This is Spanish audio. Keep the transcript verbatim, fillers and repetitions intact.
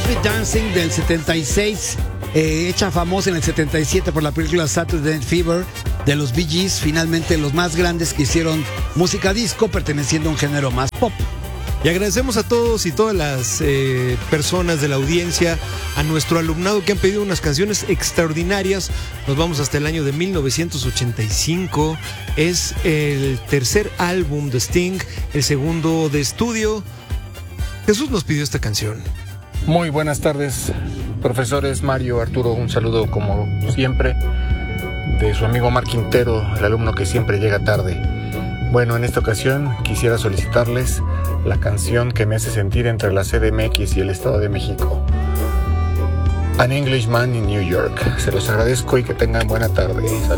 Me Dancing del setenta y seis, eh, hecha famosa en el setenta y siete por la película Saturday Night Fever de los Bee Gees, finalmente los más grandes que hicieron música disco perteneciendo a un género más pop. Y agradecemos a todos y todas las eh, personas de la audiencia, a nuestro alumnado que han pedido unas canciones extraordinarias. Nos vamos hasta el año de mil novecientos ochenta y cinco. Es el tercer álbum de Sting, el segundo de estudio. Jesús nos pidió esta canción. Muy buenas tardes, profesores. Mario, Arturo, un saludo como siempre de su amigo Mar Quintero, el alumno que siempre llega tarde. Bueno, en esta ocasión quisiera solicitarles la canción que me hace sentir entre la C D M X y el Estado de México, An Englishman in New York. Se los agradezco y que tengan buena tarde. Saludos.